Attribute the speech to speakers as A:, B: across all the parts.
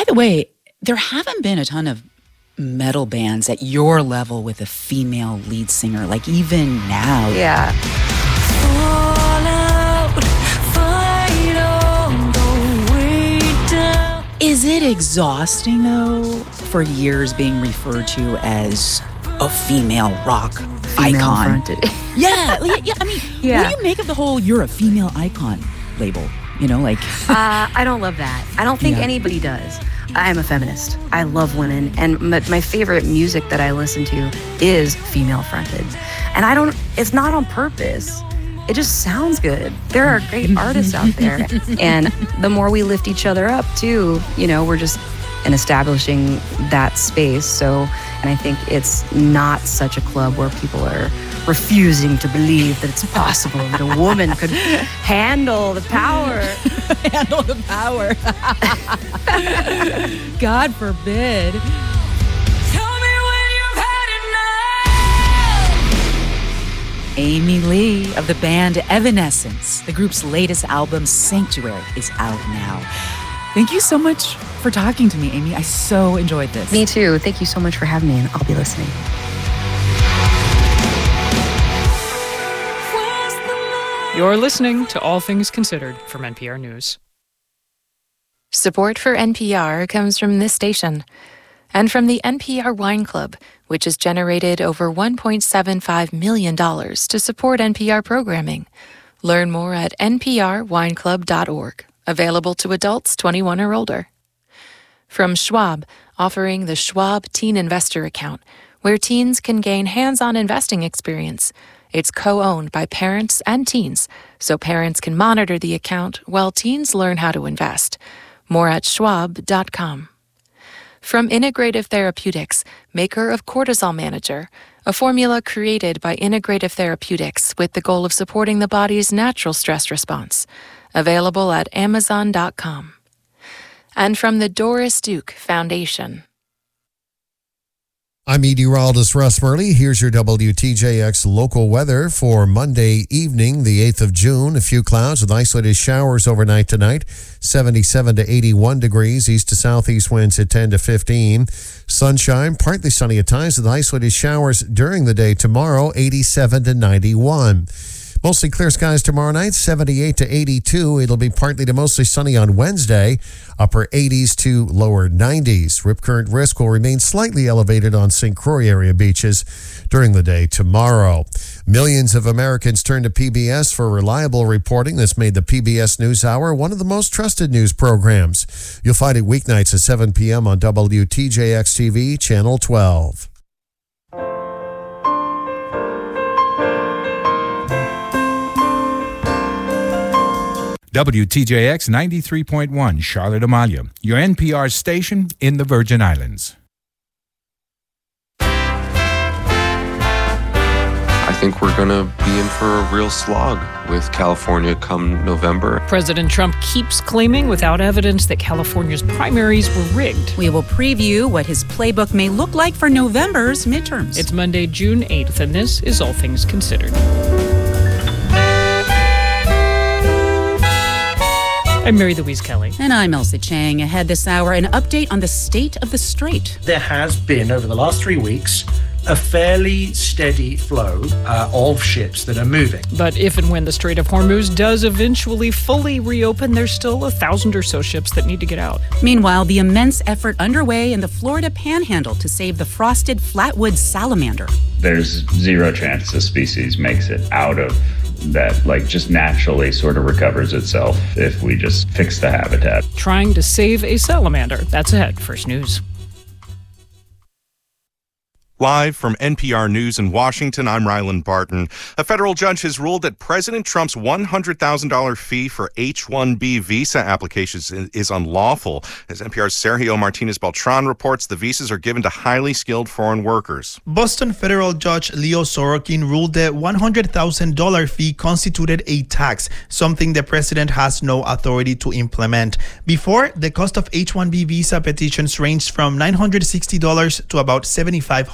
A: By the way, there haven't been a ton of metal bands at your level with a female lead singer, like even now.
B: Yeah.
A: Is it exhausting, though, for years being referred to as a female rock icon?
B: Fronted.
A: Yeah. I mean, what do you make of the whole "you're a female icon" label?
B: I don't love that. I don't think anybody does. I'm a feminist. I love women, and my favorite music that I listen to is female-fronted. And it's not on purpose. It just sounds good. There are great artists out there. And the more we lift each other up, too, we're just establishing that space. And I think it's not such a club where people are refusing to believe that it's possible that a woman could handle the power.
A: Handle the power. God forbid. Amy Lee of the band Evanescence. The group's latest album, Sanctuary, is out now. Thank you so much for talking to me, Amy. I so enjoyed this.
B: Me too. Thank you so much for having me, and I'll be listening.
C: You're listening to All Things Considered from NPR News.
D: Support for NPR comes from this station and from the NPR Wine Club, which has generated over $1.75 million to support NPR programming. Learn more at nprwineclub.org. Available to adults 21 or older. From Schwab, offering the Schwab Teen Investor Account, where teens can gain hands-on investing experience. It's co-owned by parents and teens, so parents can monitor the account while teens learn how to invest. More at schwab.com. From Integrative Therapeutics, maker of Cortisol Manager, a formula created by Integrative Therapeutics with the goal of supporting the body's natural stress response. Available at amazon.com. And from the Doris Duke Foundation.
E: I'm meteorologist Russ Murley. Here's your WTJX local weather for Monday evening, the 8th of June. A few clouds with isolated showers overnight tonight. 77 to 81 degrees. East to southeast winds at 10 to 15. Sunshine, partly sunny at times with isolated showers during the day tomorrow. 87 to 91. Mostly clear skies tomorrow night, 78 to 82. It'll be partly to mostly sunny on Wednesday, upper 80s to lower 90s. Rip current risk will remain slightly elevated on St. Croix area beaches during the day tomorrow. Millions of Americans turn to PBS for reliable reporting. This made the PBS NewsHour one of the most trusted news programs. You'll find it weeknights at 7 p.m. on WTJX-TV, Channel 12.
F: WTJX 93.1, Charlotte Amalia, your NPR station in the Virgin Islands.
G: I think we're going to be in for a real slog with California come November.
C: President Trump keeps claiming without evidence that California's primaries were rigged.
A: We will preview what his playbook may look like for November's midterms.
C: It's Monday, June 8th, and this is All Things Considered. I'm Mary Louise Kelly.
A: And I'm Elsa Chang. Ahead this hour, an update on the state of the Strait.
H: There has been, over the last 3 weeks, a fairly steady flow of ships that are moving.
C: But if and when the Strait of Hormuz does eventually fully reopen, there's still 1,000 or so ships that need to get out.
A: Meanwhile, the immense effort underway in the Florida Panhandle to save the frosted flatwood salamander.
I: There's zero chance the species makes it out of that, just naturally sort of recovers itself if we just fix the habitat.
C: Trying to save a salamander. That's ahead. First News.
J: Live from NPR News in Washington, I'm Ryland Barton. A federal judge has ruled that President Trump's $100,000 fee for H-1B visa applications is unlawful. As NPR's Sergio Martinez-Beltran reports, the visas are given to highly skilled foreign workers.
K: Boston federal judge Leo Sorokin ruled the $100,000 fee constituted a tax, something the president has no authority to implement. Before, the cost of H-1B visa petitions ranged from $960 to about $7,500.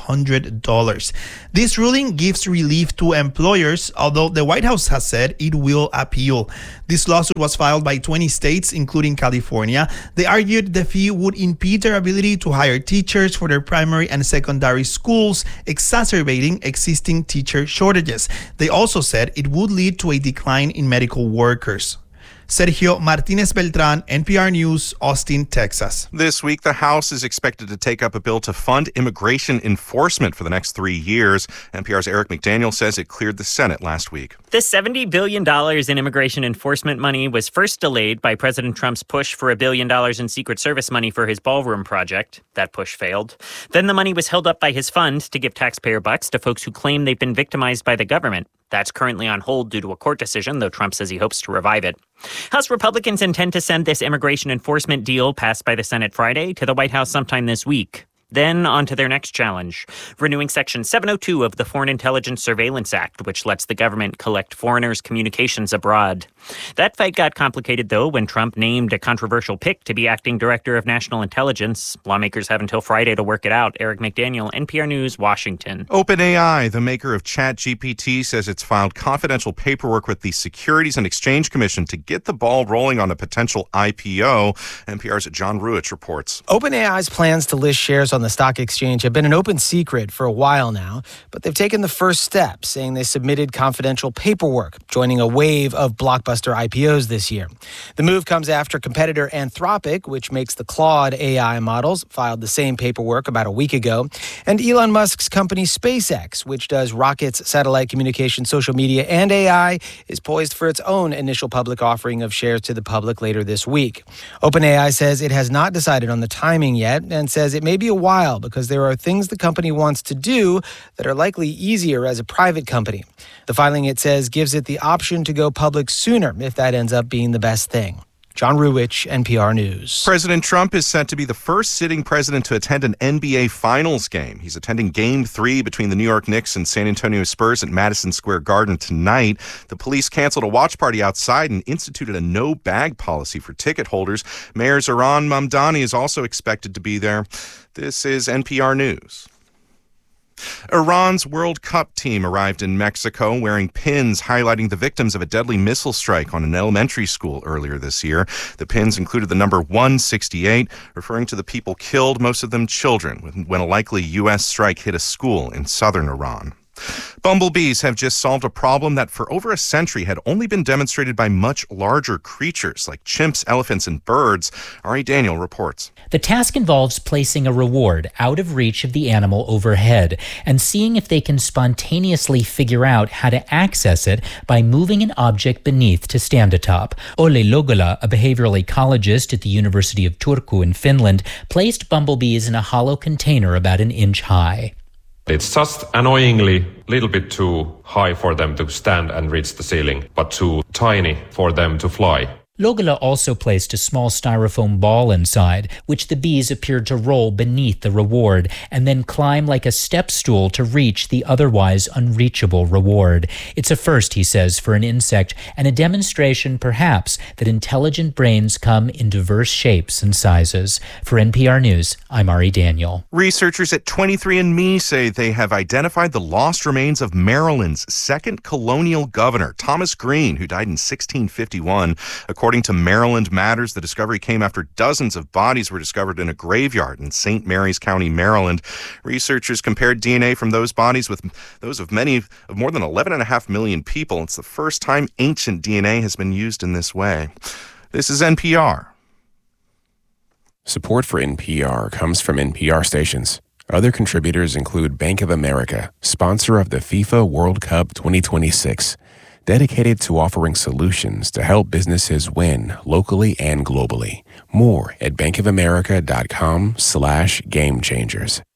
K: $100. This ruling gives relief to employers, although the White House has said it will appeal. This lawsuit was filed by 20 states, including California. They argued the fee would impede their ability to hire teachers for their primary and secondary schools, exacerbating existing teacher shortages. They also said it would lead to a decline in medical workers. Sergio Martinez Beltran, NPR News, Austin, Texas.
J: This week, the House is expected to take up a bill to fund immigration enforcement for the next 3 years. NPR's Eric McDaniel says it cleared the Senate last week.
L: The $70 billion in immigration enforcement money was first delayed by President Trump's push for $1 billion in Secret Service money for his ballroom project. That push failed. Then the money was held up by his fund to give taxpayer bucks to folks who claim they've been victimized by the government. That's currently on hold due to a court decision, though Trump says he hopes to revive it. House Republicans intend to send this immigration enforcement deal passed by the Senate Friday to the White House sometime this week. Then on to their next challenge, renewing Section 702 of the Foreign Intelligence Surveillance Act, which lets the government collect foreigners' communications abroad. That fight got complicated, though, when Trump named a controversial pick to be acting director of national intelligence. Lawmakers have until Friday to work it out. Eric McDaniel, NPR News, Washington.
J: OpenAI, the maker of ChatGPT, says it's filed confidential paperwork with the Securities and Exchange Commission to get the ball rolling on a potential IPO. NPR's John Ruich reports.
M: OpenAI's plans to list shares on the stock exchange have been an open secret for a while now, but they've taken the first step, saying they submitted confidential paperwork, joining a wave of blockbuster IPOs this year. The move comes after competitor Anthropic, which makes the Claude AI models, filed the same paperwork about a week ago, and Elon Musk's company SpaceX, which does rockets, satellite communication, social media, and AI, is poised for its own initial public offering of shares to the public later this week. OpenAI says it has not decided on the timing yet and says it may be a while because there are things the company wants to do that are likely easier as a private company. The filing, it says, gives it the option to go public sooner if that ends up being the best thing. John Ruich, NPR News.
J: President Trump is set to be the first sitting president to attend an NBA Finals game. He's attending Game 3 between the New York Knicks and San Antonio Spurs at Madison Square Garden tonight. The police canceled a watch party outside and instituted a no-bag policy for ticket holders. Mayor Zohran Mamdani is also expected to be there. This is NPR News. Iran's World Cup team arrived in Mexico wearing pins highlighting the victims of a deadly missile strike on an elementary school earlier this year. The pins included the number 168, referring to the people killed, most of them children, when a likely U.S. strike hit a school in southern Iran. Bumblebees have just solved a problem that for over a century had only been demonstrated by much larger creatures like chimps, elephants, and birds. Ari Daniel reports.
N: The task involves placing a reward out of reach of the animal overhead and seeing if they can spontaneously figure out how to access it by moving an object beneath to stand atop. Ole Logola, a behavioral ecologist at the University of Turku in Finland, placed bumblebees in a hollow container about an inch high.
O: It's just annoyingly a little bit too high for them to stand and reach the ceiling, but too tiny for them to fly.
N: Logola also placed a small styrofoam ball inside, which the bees appeared to roll beneath the reward and then climb like a step stool to reach the otherwise unreachable reward. It's a first, he says, for an insect, and a demonstration, perhaps, that intelligent brains come in diverse shapes and sizes. For NPR News, I'm Ari Daniel.
J: Researchers at 23andMe say they have identified the lost remains of Maryland's second colonial governor, Thomas Green, who died in 1651. According to Maryland Matters, the discovery came after dozens of bodies were discovered in a graveyard in St. Mary's County, Maryland. Researchers compared DNA from those bodies with those of more than 11.5 million people. It's the first time ancient DNA has been used in this way. This is NPR.
P: Support for NPR comes from NPR stations. Other contributors include Bank of America, sponsor of the FIFA World Cup 2026. Dedicated to offering solutions to help businesses win locally and globally. More at bankofamerica.com/gamechangers.